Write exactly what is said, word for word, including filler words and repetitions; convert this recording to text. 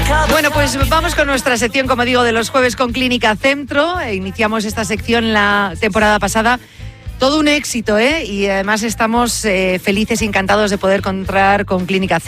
Bueno, pues vamos con nuestra sección, como digo, de los jueves con Clínica Centro. Iniciamos esta sección la temporada pasada. Todo un éxito, ¿eh? Y además estamos eh, felices y encantados de poder contar con Clínica Centro.